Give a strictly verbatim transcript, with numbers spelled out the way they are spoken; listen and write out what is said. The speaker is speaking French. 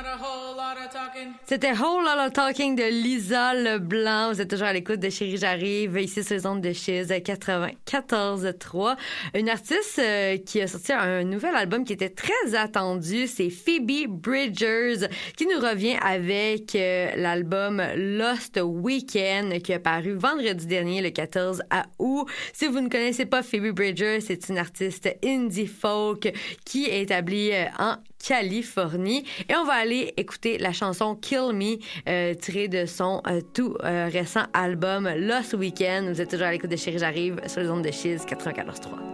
C'était Whole Lotta Talking de Lisa Leblanc. Vous êtes toujours à l'écoute de Chérie J'arrive, ici sur les ondes de Chiz quatre-vingt-quatorze trois. Une artiste euh, qui a sorti un nouvel album qui était très attendu, c'est Phoebe Bridgers, qui nous revient avec euh, l'album Lost Weekend, qui a paru vendredi dernier, le quatorze août. Si vous ne connaissez pas Phoebe Bridgers, c'est une artiste indie folk qui est établie euh, en Californie. Et on va aller écouter la chanson Kill Me, euh, tirée de son euh, tout euh, récent album Lost Weekend. Vous êtes toujours à l'écoute de Chérie J'arrive sur les ondes de Chiz quatre-vingt-quatorze trois.